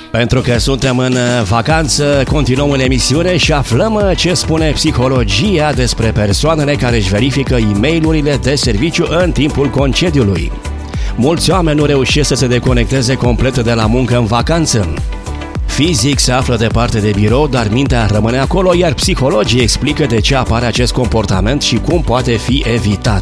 Pentru că suntem în vacanță, continuăm în emisiune și aflăm ce spune psihologia despre persoanele care își verifică e-mail-urile de serviciu în timpul concediului. Mulți oameni nu reușesc să se deconecteze complet de la muncă în vacanță. Fizic se află departe de birou, dar mintea rămâne acolo, iar psihologii explică de ce apare acest comportament și cum poate fi evitat.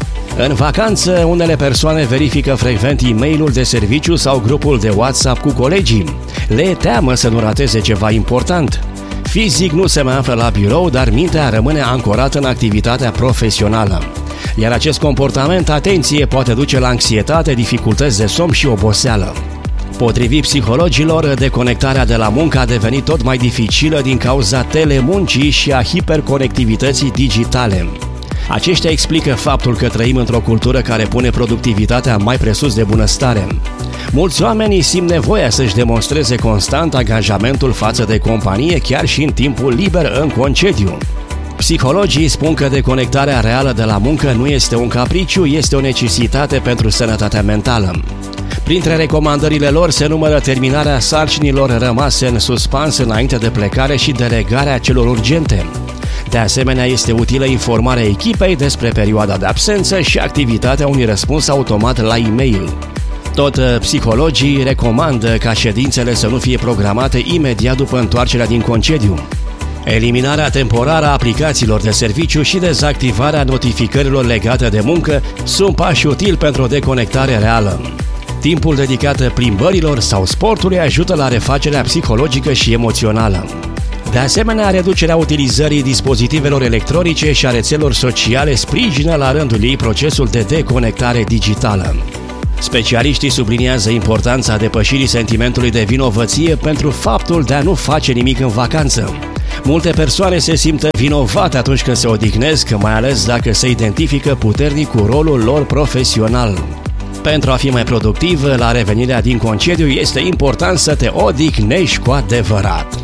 În vacanță, unele persoane verifică frecvent e-mail-ul de serviciu sau grupul de WhatsApp cu colegii. Le e teamă să nu rateze ceva important. Fizic nu se mai află la birou, dar mintea rămâne ancorată în activitatea profesională. Iar acest comportament, atenție, poate duce la anxietate, dificultăți de somn și oboseală. Potrivit psihologilor, deconectarea de la muncă a devenit tot mai dificilă din cauza telemuncii și a hiperconectivității digitale. Aceștia explică faptul că trăim într-o cultură care pune productivitatea mai presus de bunăstare. Mulți oameni simt nevoia să-și demonstreze constant angajamentul față de companie, chiar și în timpul liber în concediu. Psihologii spun că deconectarea reală de la muncă nu este un capriciu, este o necesitate pentru sănătatea mentală. Printre recomandările lor se numără terminarea sarcinilor rămase în suspans înainte de plecare și delegarea celor urgente. De asemenea, este utilă informarea echipei despre perioada de absență și activitatea unui răspuns automat la e-mail. Tot psihologii recomandă ca ședințele să nu fie programate imediat după întoarcerea din concediu. Eliminarea temporară a aplicațiilor de serviciu și dezactivarea notificărilor legate de muncă sunt pași utili pentru o deconectare reală. Timpul dedicat plimbărilor sau sportului ajută la refacerea psihologică și emoțională. De asemenea, reducerea utilizării dispozitivelor electronice și a rețelelor sociale sprijină la rândul ei procesul de deconectare digitală. Specialiștii subliniază importanța depășirii sentimentului de vinovăție pentru faptul de a nu face nimic în vacanță. Multe persoane se simt vinovate atunci când se odihnesc, mai ales dacă se identifică puternic cu rolul lor profesional. Pentru a fi mai productiv, la revenirea din concediu este important să te odihnești cu adevărat.